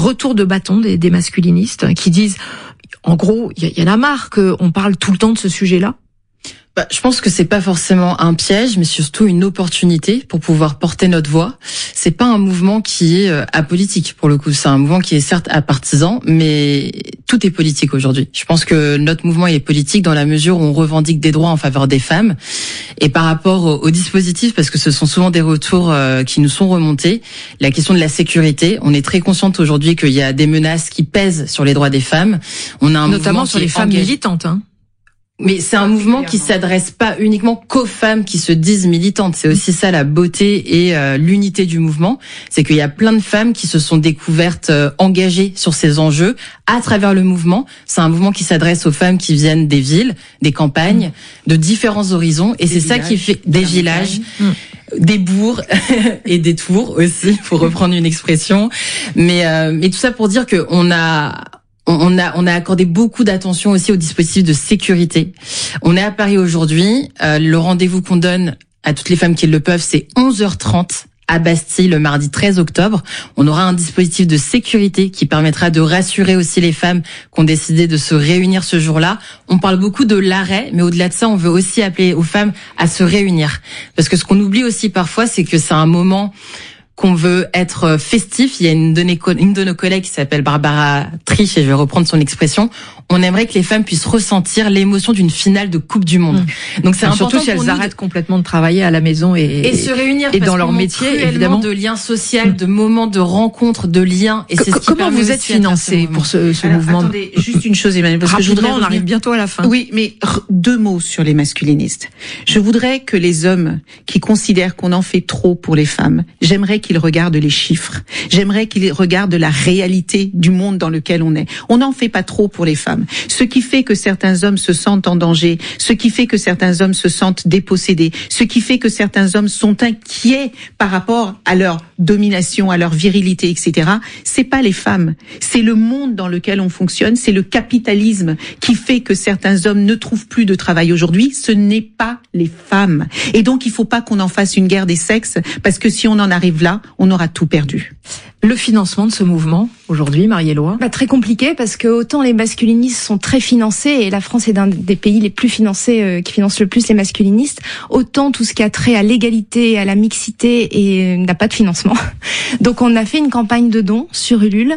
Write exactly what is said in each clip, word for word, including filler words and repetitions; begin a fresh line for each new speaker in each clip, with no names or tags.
retour de bâton des, des masculinistes qui disent, en gros, il y, y en a marre qu'on parle tout le temps de ce sujet-là?
Bah, je pense que c'est pas forcément un piège, mais surtout une opportunité pour pouvoir porter notre voix. C'est pas un mouvement qui est euh, apolitique, pour le coup. C'est un mouvement qui est certes apartisan, mais tout est politique aujourd'hui. Je pense que notre mouvement est politique dans la mesure où on revendique des droits en faveur des femmes. Et par rapport au, au dispositif, parce que ce sont souvent des retours euh, qui nous sont remontés, la question de la sécurité, on est très consciente aujourd'hui qu'il y a des menaces qui pèsent sur les droits des femmes. On a un
notamment sur les femmes
engagé.
militantes, hein.
Mais c'est un mouvement qui s'adresse pas uniquement qu'aux femmes qui se disent militantes. C'est aussi ça la beauté et euh, l'unité du mouvement. C'est qu'il y a plein de femmes qui se sont découvertes euh, engagées sur ces enjeux à travers le mouvement. C'est un mouvement qui s'adresse aux femmes qui viennent des villes, des campagnes, de différents horizons. Et des c'est villages, ça qui fait des villages. Mmh. Des bourgs et des tours aussi, pour reprendre une expression. Mais, euh, mais tout ça pour dire que on a... On a, on a accordé beaucoup d'attention aussi aux dispositifs de sécurité. On est à Paris aujourd'hui. Euh, le rendez-vous qu'on donne à toutes les femmes qui le peuvent, c'est onze heures trente à Bastille le mardi treize octobre. On aura un dispositif de sécurité qui permettra de rassurer aussi les femmes qui ont décidé de se réunir ce jour-là. On parle beaucoup de l'arrêt, mais au-delà de ça, on veut aussi appeler aux femmes à se réunir. Parce que ce qu'on oublie aussi parfois, c'est que c'est un moment qu'on veut être festif. Il y a une de, nos, une de nos collègues qui s'appelle Barbara Trich, et je vais reprendre son expression. On aimerait que les femmes puissent ressentir l'émotion d'une finale de Coupe du Monde. Mmh. Donc c'est important,
surtout si elles arrêtent de... complètement de travailler à la maison et,
et se réunir
et dans leur métier, évidemment,
de liens sociaux, de moments de rencontres, de liens. Et c'est ce qui
comment vous êtes financé pour ce, ce
Alors,
mouvement?
Attendez, juste une chose, Emmanuel, parce
Rapidement,
que je voudrais
on arrive bientôt à la fin.
Oui, mais deux mots sur les masculinistes. Je voudrais que les hommes qui considèrent qu'on en fait trop pour les femmes, j'aimerais qu'ils regardent les chiffres. J'aimerais qu'ils regardent la réalité du monde dans lequel on est. On n'en fait pas trop pour les femmes. Ce qui fait que certains hommes se sentent en danger, ce qui fait que certains hommes se sentent dépossédés, ce qui fait que certains hommes sont inquiets par rapport à leur domination, à leur virilité, et cetera. C'est pas les femmes, c'est le monde dans lequel on fonctionne, c'est le capitalisme qui fait que certains hommes ne trouvent plus de travail aujourd'hui. Ce n'est pas les femmes. Et donc il faut pas qu'on en fasse une guerre des sexes, parce que si on en arrive là, on aura tout perdu.
Le financement de ce mouvement, aujourd'hui, Marie-Éloi?
Bah, très compliqué, parce que autant les masculinistes sont très financés, et la France est un des pays les plus financés, euh, qui finance le plus les masculinistes, autant tout ce qui a trait à l'égalité, à la mixité, et euh, n'a pas de financement. Donc on a fait une campagne de dons sur Ulule,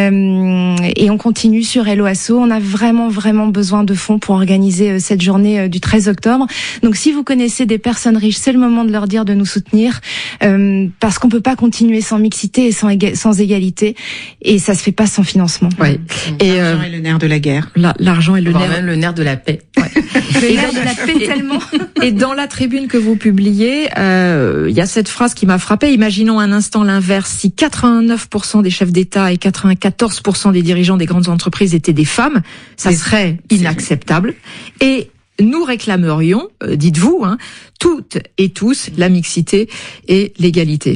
euh, et on continue sur Hello Asso. On a vraiment, vraiment besoin de fonds pour organiser euh, cette journée euh, du treize octobre. Donc si vous connaissez des personnes riches, c'est le moment de leur dire de nous soutenir, euh, parce qu'on peut pas continuer sans mixité et sans égalité. sans égalité, et ça se fait pas sans financement.
Ouais.
Et l'argent euh, est le nerf de la guerre.
La, l'argent est le nerf,
même le nerf de la paix.
Ouais. Le nerf de la paix tellement.
Et dans la tribune que vous publiez, euh, il y a cette phrase qui m'a frappée. Imaginons un instant l'inverse. Si quatre-vingt-neuf pour cent des chefs d'État et quatre-vingt-quatorze pour cent des dirigeants des grandes entreprises étaient des femmes, ça serait inacceptable. Et nous réclamerions, euh, dites-vous, hein, toutes et tous, la mixité et l'égalité.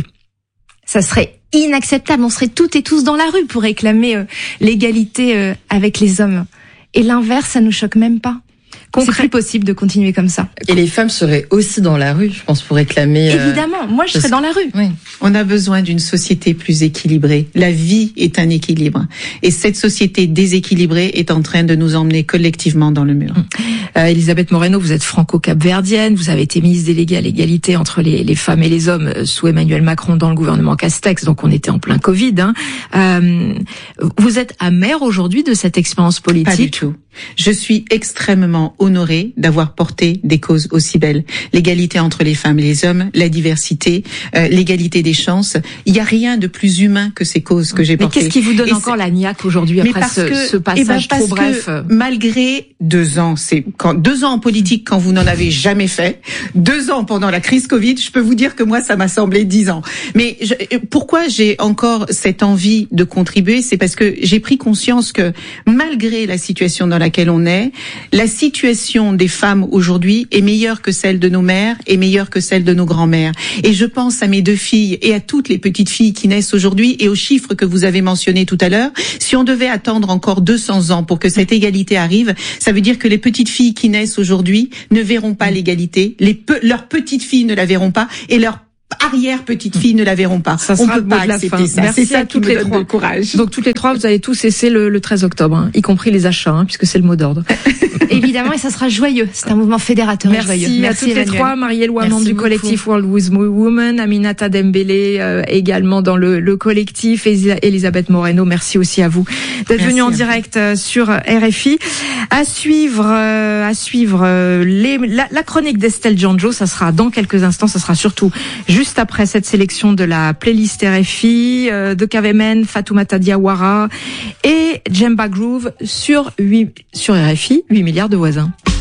Ça serait inacceptable. On serait toutes et tous dans la rue pour réclamer euh, l'égalité euh, avec les hommes. Et l'inverse, ça nous choque même pas. C'est plus possible de continuer comme ça.
Et les femmes seraient aussi dans la rue, je pense, pour réclamer...
Euh... Évidemment, moi je serais dans la rue.
Oui. On a besoin d'une société plus équilibrée. La vie est un équilibre. Et cette société déséquilibrée est en train de nous emmener collectivement dans le mur.
Euh, Elisabeth Moreno, vous êtes franco-capverdienne, vous avez été ministre déléguée à l'égalité entre les, les femmes et les hommes sous Emmanuel Macron dans le gouvernement Castex, donc on était en plein Covid. Hein. Euh, vous êtes amère aujourd'hui de cette expérience politique?
Pas du tout. Je suis extrêmement honorée d'avoir porté des causes aussi belles. L'égalité entre les femmes et les hommes, la diversité, euh, l'égalité des chances. Il n'y a rien de plus humain que ces causes que j'ai portées.
Mais qu'est-ce qui vous donne et encore la niaque aujourd'hui après ce, que, ce passage
eh ben
trop bref?
Que malgré deux ans, c'est quand deux ans en politique quand vous n'en avez jamais fait, deux ans pendant la crise Covid, je peux vous dire que moi ça m'a semblé dix ans. Mais je, pourquoi j'ai encore cette envie de contribuer, c'est parce que j'ai pris conscience que malgré la situation dans laquelle on est, la situation des femmes aujourd'hui est meilleure que celle de nos mères, est meilleure que celle de nos grands-mères. Et je pense à mes deux filles et à toutes les petites filles qui naissent aujourd'hui et aux chiffres que vous avez mentionnés tout à l'heure. Si on devait attendre encore deux cents ans pour que cette égalité arrive, ça veut dire que les petites filles qui naissent aujourd'hui ne verront pas l'égalité, les pe- leurs petites filles ne la verront pas et leurs arrière petites filles ne la verront pas.
Ça
On
sera
peut
le mot
pas
de la
accepter
fin.
ça.
Merci
C'est ça
à
qui
toutes
me
les
donne
trois.
le courage.
Donc toutes les trois, vous allez tous cesser le, le treize octobre, hein, y compris les achats, hein, puisque c'est le mot d'ordre.
Évidemment, et ça sera joyeux. C'est un mouvement fédérateur et joyeux.
Merci à toutes
Emmanuel.
les trois. Marie-Èle Ouamman
Merci
du
beaucoup.
collectif World with Women, Aminata Dembélé euh, également dans le, le collectif, et Elisabeth Moreno. Merci aussi à vous d'être venus en direct euh, sur R F I. À suivre, euh, à suivre euh, les, la, la chronique d'Estelle Giangio. Ça sera dans quelques instants. Ça sera surtout juste après cette sélection de la playlist R F I euh, de Kavemen, Fatoumata Diawara et Djemba Groove sur huit, sur R F I, huit milliards de voisins.